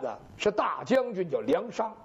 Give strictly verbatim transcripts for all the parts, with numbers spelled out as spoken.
的是大将军叫梁商。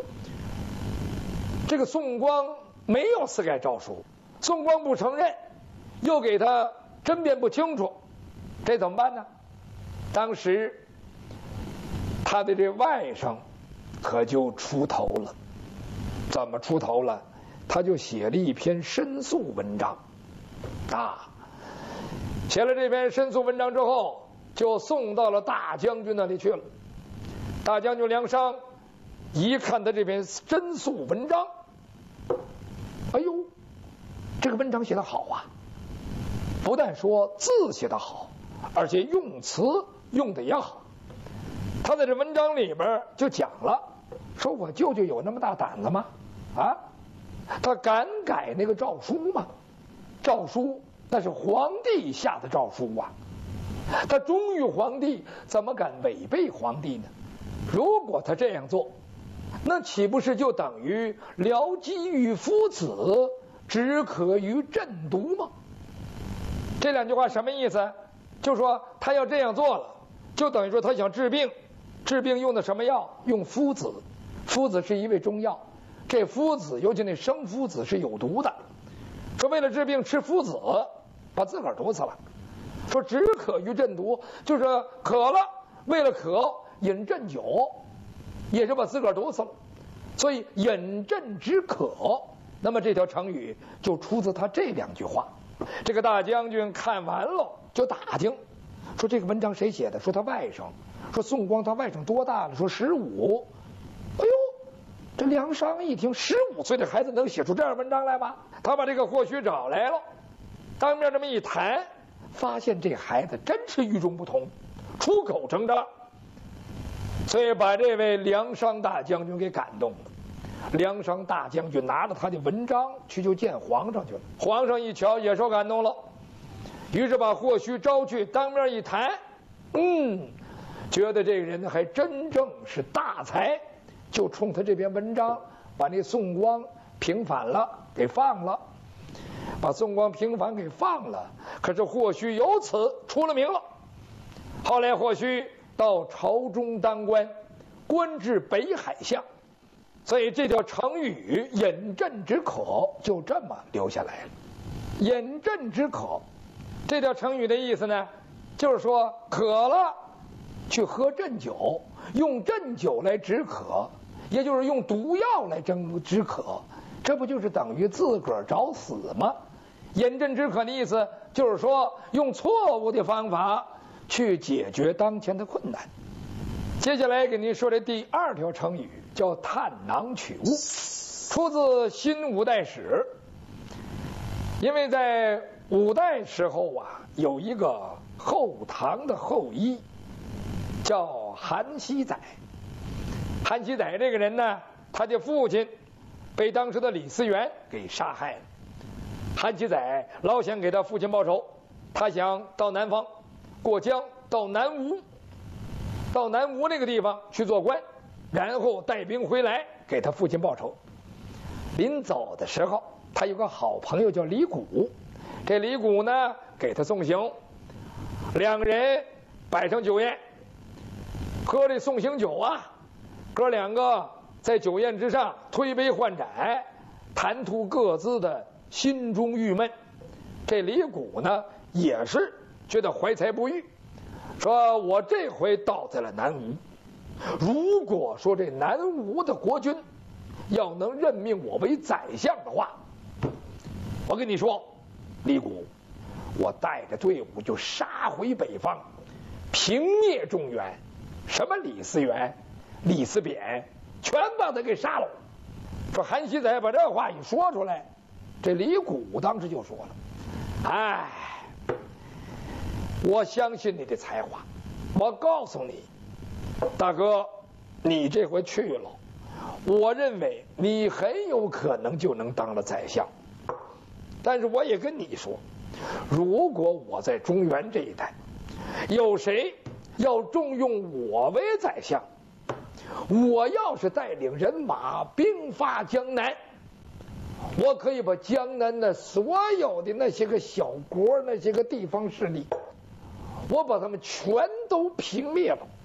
这个宋光没有私改诏书，宋光不承认，又给他争辩不清楚，这怎么办呢？当时他的这外甥可就出头了。怎么出头了？他就写了一篇申诉文章啊，写了这篇申诉文章之后，就送到了大将军那里去了。大将军梁商一看他这篇申诉文章，哎呦，这个文章写得好啊！不但说字写得好，而且用词用的也好。他在这文章里边就讲了，说我舅舅有那么大胆子吗？啊，他敢改那个诏书吗？诏书那是皇帝下的诏书啊，他忠于皇帝，怎么敢违背皇帝呢？如果他这样做，那岂不是就等于僚机于夫子，止渴于鸩毒吗？这两句话什么意思？就说他要这样做了，就等于说他想治病，治病用的什么药？用夫子，夫子是一味中药，这夫子尤其那生夫子是有毒的，说为了治病吃夫子，把自个儿毒死了。说止渴于鸩毒，就是渴了，为了渴饮鸩酒，也是把自个儿毒死了。所以饮鸩止渴，那么这条成语就出自他这两句话。这个大将军看完了就打听，说这个文章谁写的？说他外甥。说宋光他外甥多大了？说十五。哎呦，这梁商一听，十五岁的孩子能写出这样文章来吗？他把这个霍胥找来了，当面这么一谈，发现这孩子真是与众不同，出口成章，所以把这位梁商大将军给感动了。梁商大将军拿着他的文章去就见皇上去了，皇上一瞧也受感动了，于是把霍胥招去，当面一谈，嗯，觉得这个人还真正是大才，就冲他这篇文章把那宋光平反了，给放了，把宋光平反给放了。可是霍胥由此出了名了。后来霍胥到朝中当官，官至北海相，所以这条成语饮鸩止渴就这么留下来了。饮鸩止渴这条成语的意思呢，就是说渴了去喝鸩酒，用鸩酒来止渴，也就是用毒药来止止渴，这不就是等于自个儿找死吗？饮鸩止渴的意思就是说用错误的方法去解决当前的困难。接下来给您说这第二条成语叫探囊取物，出自《新五代史》。因为在五代时候啊，有一个后唐的后羿叫韩熙载。韩熙载这个人呢，他的父亲被当时的李嗣源给杀害了。韩熙载老想给他父亲报仇，他想到南方过江，到南吴，到南吴那个地方去做官，然后带兵回来给他父亲报仇。临走的时候，他有个好朋友叫李谷，这李谷呢给他送行，两个人摆上酒宴，喝这送行酒啊，哥两个在酒宴之上推杯换盏，谈吐各自的心中郁闷。这李谷呢也是觉得怀才不遇，说我这回到在了南吴，如果说这南吴的国君要能任命我为宰相的话，我跟你说，李谷，我带着队伍就杀回北方，平灭中原，什么李嗣源、李嗣扁，全把他给杀了。说韩熙载把这话一说出来，这李谷当时就说了，哎，我相信你的才华，我告诉你，大哥，你这回去了，我认为你很有可能就能当了宰相。但是我也跟你说，如果我在中原这一带有谁要重用我为宰相，我要是带领人马兵发江南，我可以把江南的所有的那些个小国、那些个地方势力，我把他们全都平灭了。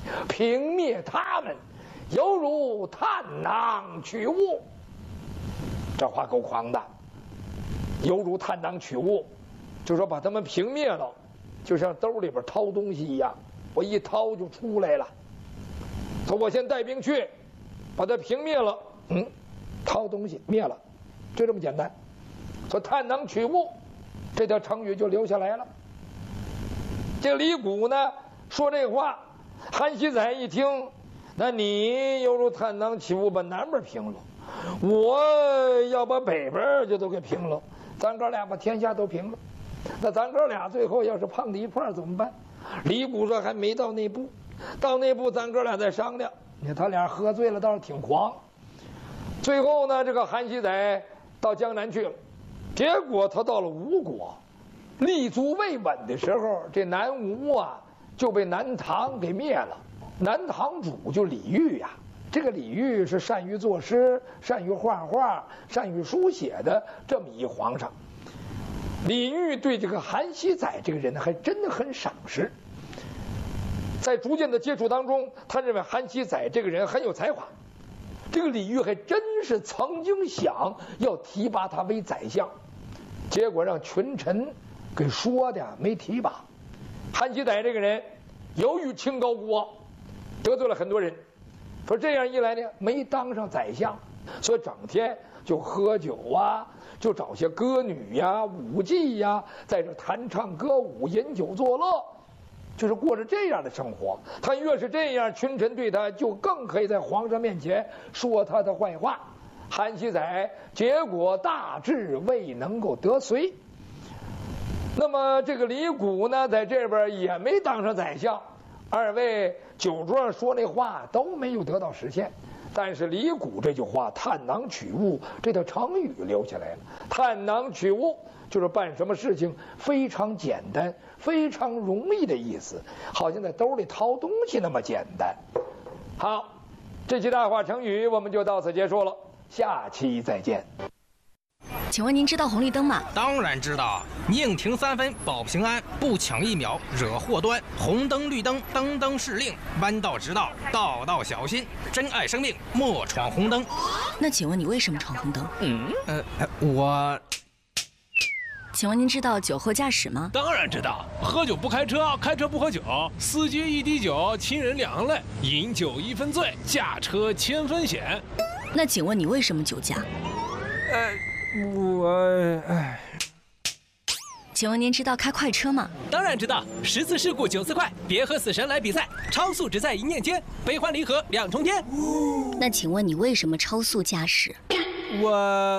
平灭他们，犹如探囊取物。这话够狂的，犹如探囊取物，就说把他们平灭了，就像兜里边掏东西一样，我一掏就出来了。说我先带兵去，把他平灭了，嗯，掏东西灭了，就这么简单。说探囊取物，这条成语就留下来了。这个李谷呢说这话，韩熙载一听，那你犹如探囊取物，把南边平了，我要把北边就都给平了，咱哥俩把天下都平了，那咱哥俩最后要是碰在一块儿怎么办？李谷说还没到那步，到那步咱哥俩再商量。你看他俩喝醉了倒是挺狂。最后呢，这个韩熙载到江南去了，结果他到了吴国，立足未稳的时候，这南吴啊就被南唐给灭了。南唐主就李煜呀、啊，这个李煜是善于作诗、善于画画、善于书写的这么一皇上。李煜对这个韩熙载这个人还真的很赏识，在逐渐的接触当中，他认为韩熙载这个人很有才华。这个李煜还真是曾经想要提拔他为宰相，结果让群臣给说的没提拔。韩熙载这个人由于清高孤傲，得罪了很多人，说这样一来呢，没当上宰相，所以整天就喝酒啊，就找些歌女呀、舞妓呀，在这弹唱歌舞、饮酒作乐，就是过着这样的生活。他越是这样，群臣对他就更可以在皇上面前说他的坏话。韩熙载结果大致未能够得遂。那么这个李谷呢，在这边也没当上宰相，二位酒桌上说那话都没有得到实现。但是李谷这句话“探囊取物”这条成语留下来了。探囊取物就是办什么事情非常简单、非常容易的意思，好像在兜里掏东西那么简单。好，这期大话成语我们就到此结束了，下期再见。 请问您知道红绿灯吗？ 当然知道，宁停三分保平安，不抢一秒惹祸端。红灯绿灯灯灯是令，弯道直道道道小心。珍爱生命莫闯红灯。 那请问你为什么闯红灯？ 嗯，呃，我。 请问您知道酒后驾驶吗？ 当然知道，喝酒不开车，开车不喝酒，司机一滴酒，亲人两行泪，饮酒一分醉，驾车千分险。 那请问你为什么酒驾？ 呃。我哎， 请问您知道开快车吗？ 当然知道，十次事故九次快，别和死神来比赛，超速只在一念间，悲欢离合两重天。 那请问你为什么超速驾驶？ 我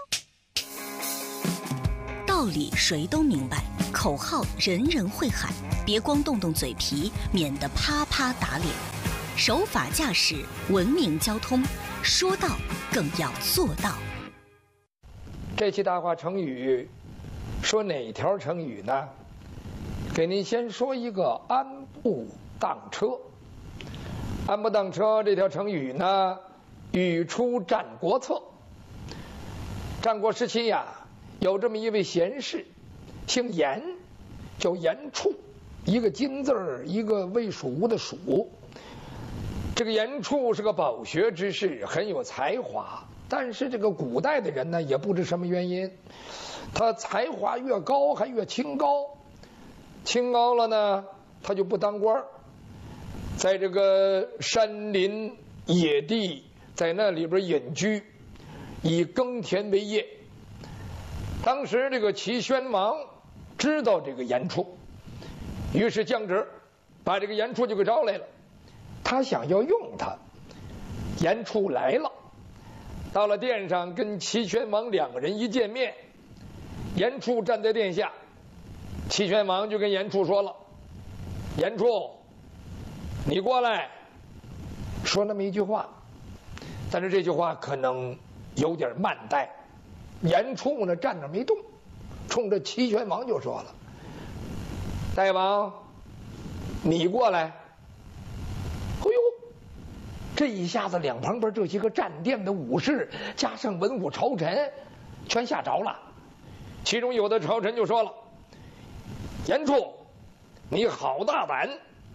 道理谁都明白，口号人人会喊，别光动动嘴皮，免得啪啪打脸。守法驾驶，文明交通，说到更要做到。 这期大话成语，说哪条成语呢？给您先说一个安步当车。安步当车这条成语呢，语出《战国策》。战国时期呀，有这么一位贤士，姓严，叫严处，一个金字儿，一个魏蜀吴的蜀。这个严处是个饱学之士，很有才华。但是这个古代的人呢，也不知什么原因，他才华越高还越清高，清高了呢，他就不当官，在这个山林野地，在那里边隐居，以耕田为业。当时这个齐宣王知道这个严处，于是降职，把这个严处就给招来了，他想要用他。严处来了，到了殿上，跟齐宣王两个人一见面，严处站在殿下，齐宣王就跟严处说了：“严处，你过来。”说那么一句话，但是这句话可能有点慢带。严处呢站着没动，冲着齐宣王就说了：“大王，你过来。”哎呦！这一下子，两旁边这些个站殿的武士，加上文武朝臣，全吓着了。其中有的朝臣就说了：“严处，你好大胆！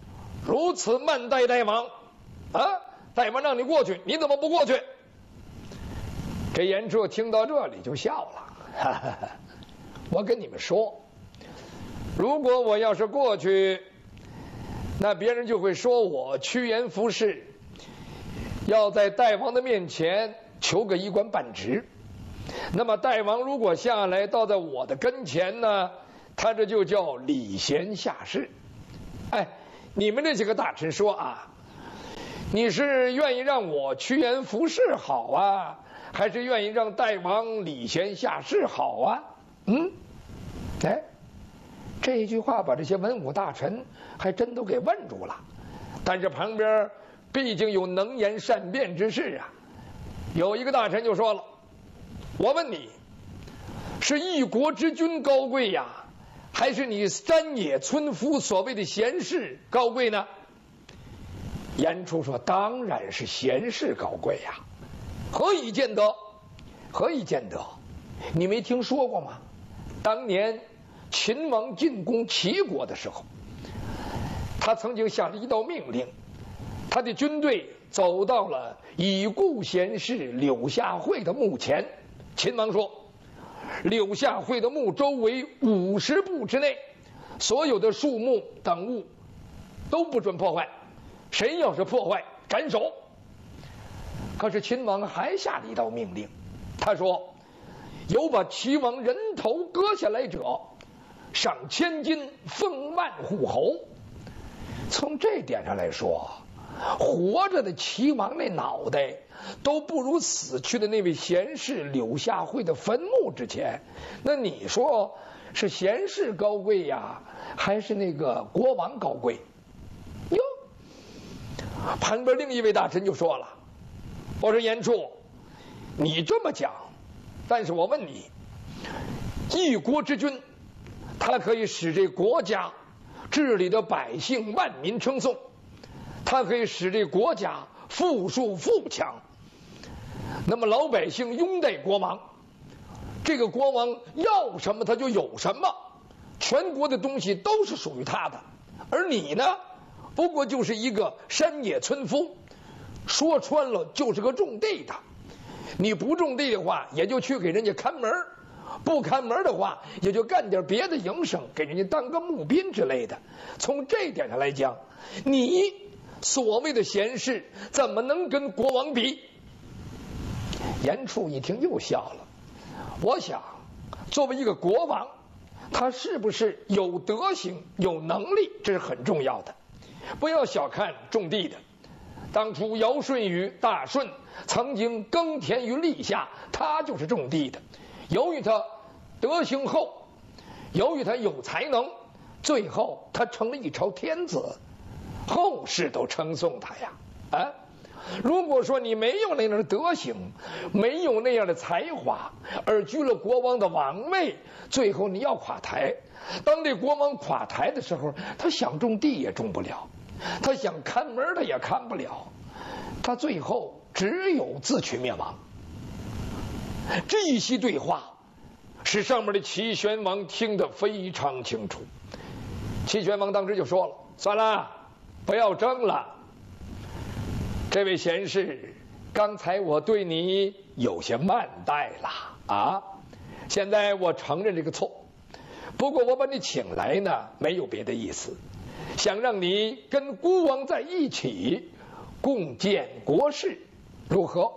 如此慢待大王啊！大王让你过去，你怎么不过去？这严彻听到这里就笑了，哈哈哈！我跟你们说，如果我要是过去，那别人就会说我趋炎附势，要在大王的面前求个一官半职。那么大王如果下来到在我的跟前呢，他这就叫礼贤下士。哎，你们这几个大臣说啊，你是愿意让我趋炎附势好啊，还是愿意让大王礼贤下士好啊？嗯，哎，这一句话把这些文武大臣还真都给问住了。但是旁边毕竟有能言善辩之士啊，有一个大臣就说了：“我问你，是一国之君高贵呀，还是你山野村夫所谓的贤士高贵呢？”严初说：“当然是贤士高贵呀，何以见得？何以见得？你没听说过吗？当年秦王进攻齐国的时候，他曾经下了一道命令，他的军队走到了已故贤士柳下惠的墓前。秦王说，柳下惠的墓周围五十步之内，所有的树木等物都不准破坏，谁要是破坏，斩首。可是秦王还下了一道命令，他说，有把齐王人头割下来者，赏千金，封万户侯。从这点上来说，活着的齐王那脑袋都不如死去的那位贤士柳下惠的坟墓值钱。那你说是贤士高贵呀，还是那个国王高贵？哟，旁边另一位大臣就说了：“我说严处，你这么讲，但是我问你，一国之君，他可以使这国家治理的百姓万民称颂，他可以使这国家富庶富强，那么老百姓拥戴国王，这个国王要什么他就有什么，全国的东西都是属于他的。而你呢，不过就是一个山野村夫，说穿了就是个种地的。你不种地的话，也就去给人家看门；不看门的话，也就干点别的营生，给人家当个募兵之类的。从这点上来讲，你所谓的贤士怎么能跟国王比？”严处一听又笑了。我想，作为一个国王，他是不是有德行、有能力，这是很重要的。不要小看种地的。当初尧舜禹大舜曾经耕田于历下，他就是种地的。由于他德行厚，由于他有才能，最后他成了一朝天子，后世都称颂他呀。啊，如果说你没有那样的德行，没有那样的才华，而居了国王的王位，最后你要垮台。当这国王垮台的时候，他想种地也种不了，他想看门的也看不了，他最后只有自取灭亡。这一席对话使上面的齐宣王听得非常清楚。齐宣王当时就说了：“算了，不要争了。这位贤士，刚才我对你有些慢待了啊，现在我承认这个错。不过我把你请来呢，没有别的意思，想让你跟孤王在一起，共建国事，如何？”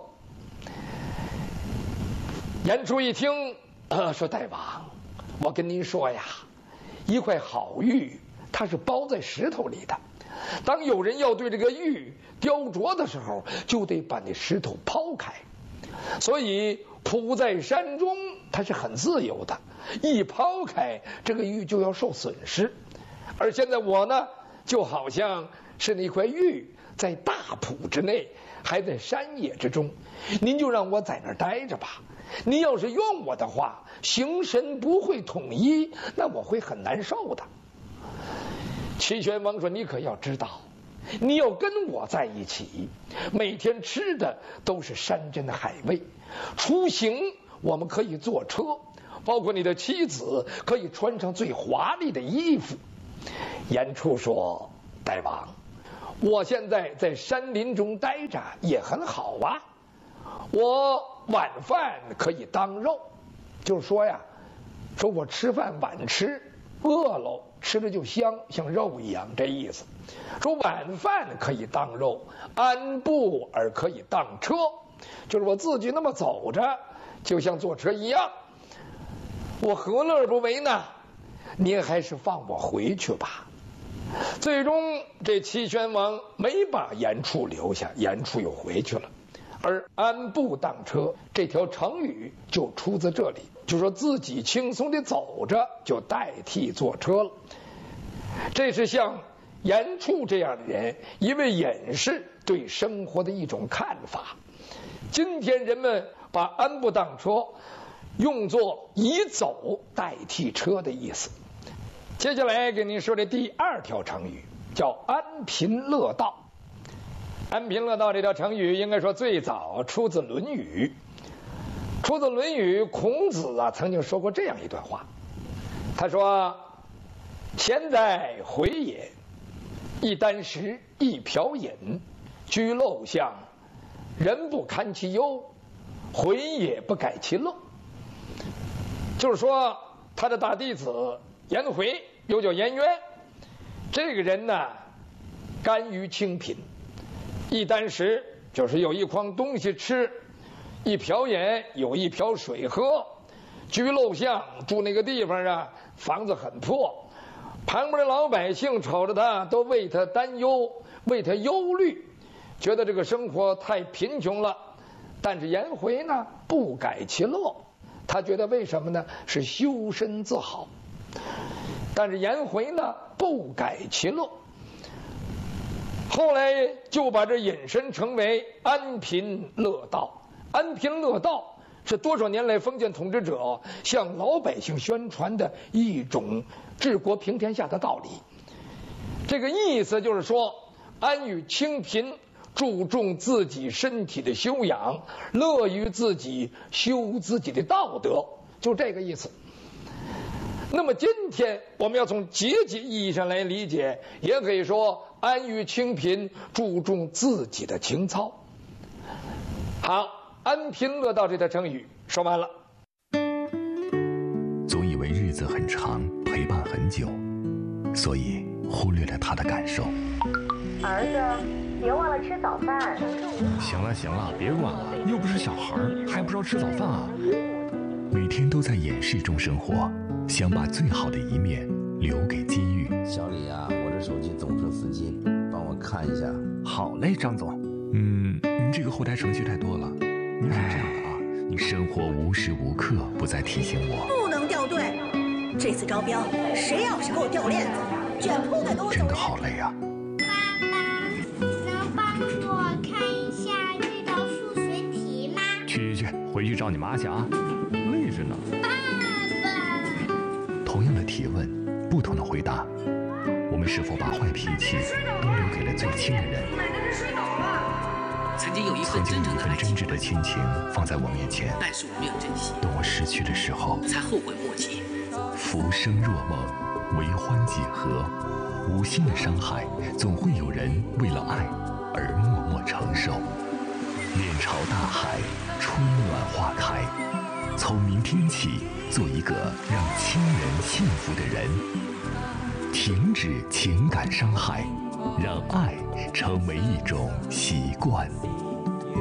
严处一听，呃，说：“大王，我跟您说呀，一块好玉，它是包在石头里的。当有人要对这个玉雕琢的时候，就得把那石头抛开。所以铺在山中，它是很自由的，一抛开，这个玉就要受损失。而现在我呢，就好像是那块玉在大埔之内，还在山野之中，您就让我在那儿待着吧。您要是用我的话，形神不会统一，那我会很难受的。”齐宣王说：“你可要知道，你要跟我在一起，每天吃的都是山珍海味，出行我们可以坐车，包括你的妻子可以穿上最华丽的衣服。”严处说：“大王， 我现在在山林中待着也很好啊，我晚饭可以当肉，就是说呀，说我吃饭晚吃，饿了吃着就香，像肉一样，这意思。说晚饭可以当肉，安步而可以当车，就是我自己那么走着，就像坐车一样，我何乐而不为呢？您还是放我回去吧。最终这齐宣王没把严处留下，严处又回去了。而安步当车这条成语就出自这里，就说自己轻松地走着就代替坐车了。这是像严处这样的人一味掩饰对生活的一种看法。今天人们把安步当车用作以走代替车的意思。接下来给您说的第二条成语叫安贫乐道。安贫乐道这条成语应该说最早出自《论语》，出自《论语》，孔子啊曾经说过这样一段话，他说：“钱在回也，一箪食，一瓢饮，居陋巷，人不堪其忧，回也不改其乐。”就是说，他的大弟子颜回，又叫颜渊，这个人呢，甘于清贫。一箪食就是有一筐东西吃，一瓢饮有一瓢水喝，居陋巷住那个地方啊，房子很破，旁边的老百姓瞅着他都为他担忧，为他忧虑，觉得这个生活太贫穷了。但是颜回呢不改其乐，他觉得为什么呢？是修身自好。但是颜回呢不改其乐，后来就把这引申成为安贫乐道。安贫乐道是多少年来封建统治者向老百姓宣传的一种治国平天下的道理。这个意思就是说，安于清贫，注重自己身体的修养，乐于自己修自己的道德，就这个意思。那么今天我们要从阶级意义上来理解，也可以说安于清贫，注重自己的情操。好，安贫乐道这条成语说完了。 总以为日子很长，陪伴很久，所以忽略了他的感受。 儿子，别忘了吃早饭。 行了行了，别管了，又不是小孩，还不知道吃早饭啊。 每天都在掩饰中生活，想把最好的一面留给机遇。 小李啊，我这手机总出死机，帮我看一下。 好嘞，张总。 嗯，您这个后台程序太多了。您是这样的啊，你生活无时无刻不在提醒我， 不能掉队。这次招标，谁要是给我掉链子，卷铺盖都我走人。 真的好累啊。 爸爸，能帮我看一下这道数学题吗？ 去去去，回去找你妈去啊，累着呢。 爸爸， 同样的提问，不同的回答，我们是否把坏脾气都留给了最亲的人？ 曾经有一份曾经有一份真挚的亲情放在我面前， 但是我没有珍惜， 等我失去的时候， 才后悔莫及。 浮生若梦，为欢几何？无心的伤害，总会有人为了爱而默默承受。面朝大海，春暖花开。从明天起，做一个让亲人幸福的人。停止情感伤害，让爱成为一种习惯。